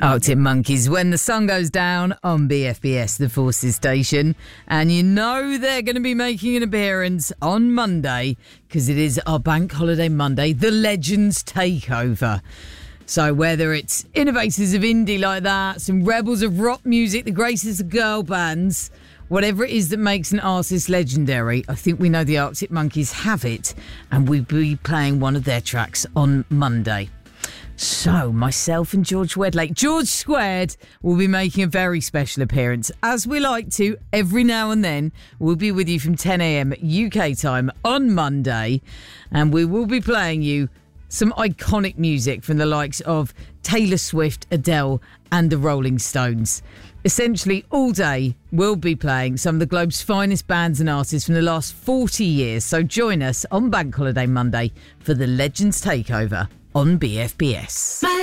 Arctic Monkeys, When the Sun Goes Down on BFBS, the Forces station. And you know they're going to be making an appearance on Monday because it is our Bank Holiday Monday, the Legends Takeover. So whether it's innovators of indie like that, some rebels of rock music, the greatest of girl bands, whatever it is that makes an artist legendary, I think we know the Arctic Monkeys have it, and we'll be playing one of their tracks on Monday. So, myself and George Wedlake, George Squared, will be making a very special appearance. As we like to, every now and then, we'll be with you from 10 a.m. UK time on Monday, and we will be playing you some iconic music from the likes of Taylor Swift, Adele, and the Rolling Stones. Essentially, all day, we'll be playing some of the globe's finest bands and artists from the last 40 years. So join us on Bank Holiday Monday for the Legends Takeover on BFBS.